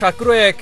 شاکرویک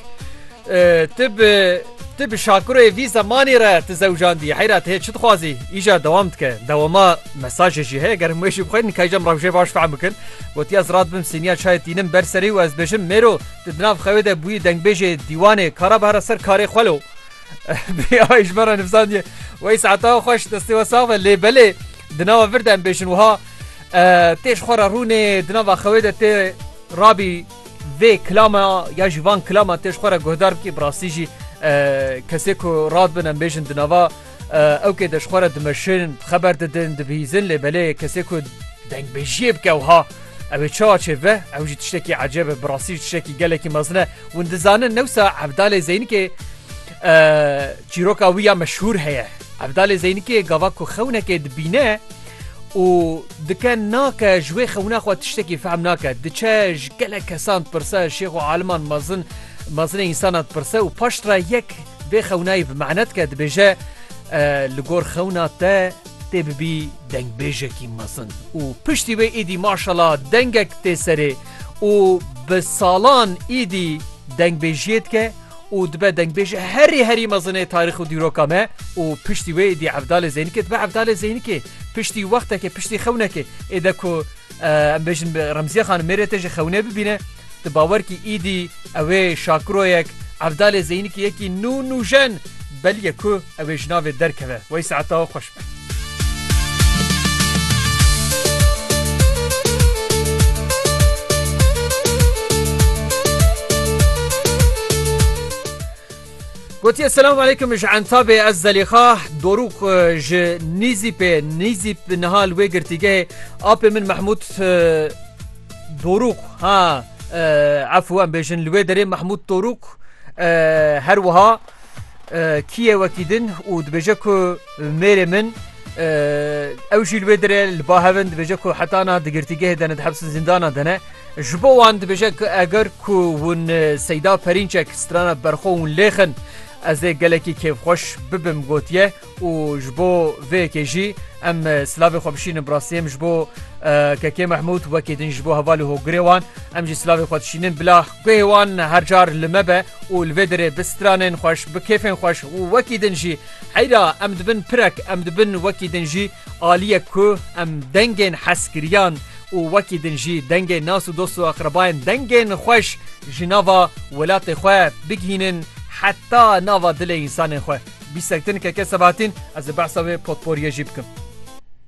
تب شاکروی وی زمانی را تزوجاندی حیرت هی چه خوازی ایجا دوام که دواما مساجی هی گر مویشی بخوید نکایجم روشه باش فهم بکن وقتی از راد بم سینیا شاید دینم برسری و از بشم میرو تدناف خویده بوی دنگ بیجه دیوانه کارا بهر سر کاری خلو بیا اجبارا نفساندی وی ساعتا خوش دستی وصافه لی بله دناوا وردن بیشن وها تیش خورا رونه دناوا خویده تی رابی وی کلاما یا جوان کلاما تیش خورا گهدار کی براسیجی کسی کو راد بنم بیشن دناوا او که دش خورا دمشن خبر دادن دبیزن لی بله کسی کو دنگ بیجیب که وها اوی چا چه و او جی تشتکی عجبه براسیج تشتکی گله کی مزنه و اندزانه نوسا عبدال زینی که چیروکا ویا مشهور هيا عبدال زيني كي غاواكو خونه كي دبينه و دكان ناكا جوي خونه خو تشتكي فهمناكا دچاج قال كسان برسا شيخ عالمان مازن انسانات برسا و باشترا يك بي خوناي بمعناتك دبجا لغور خونه تا تبي دنگ بيجكي مازن و پشتي بي ايدي ما شاء الله دنگك تسري و بسالان ايدي دنگ بيجيتك و دبا دنگ بیش هری مزنه تاریخ و دیروکا ما و پشتی وی دی عبدال زینی که دبا عبدال زینی که پشتی وقتا که پشتی خونه که ایده که بیشن رمزی خان میرتش خونه ببینه دباور که ایدی اوی شاکرو یک عبدال زینی که یکی نو جن بل یکو اوی جناوی درکوه وی ساعتا خوش بند قلت السلام عليكم جعان تابع الزليخة دوروق ج نيزي بنهال ويقرتيجي أبي من محمود دوروق ها عفوا بيجن الويدري محمود دوروق هروها كيه وكيدن ودبجكو ميري من اوجي الويدري الباهفن دبجكو حتى انا دقرتيجي دنا دحبس زندانا دنا جبوان دبجك اگركو ون سيدا برينچك سترانا برخون ليخن از گلکی که خوش ببم گوتیه و جبو وی که جی ام سلاوی خوبشین براسیم جبو که محمود وکیدن جبو حوالی هو گریوان ام جی سلاوی خوبشین بلا گریوان هر جار لمبه و الودره بسترانن خوش بکیفن خوش و وکیدن جی حیرا ام دبن پرک ام دبن وکیدن جی آلیه کو ام دنگن حسکریان و وکیدن جی دنگن ناس و دوست و اقرباین دنگن خوش جناوا ولات خواه بگینن حتى ناوا دل انسان خواه بیستکتن که که سباتین از بحثاوی پودپوریه جیب کم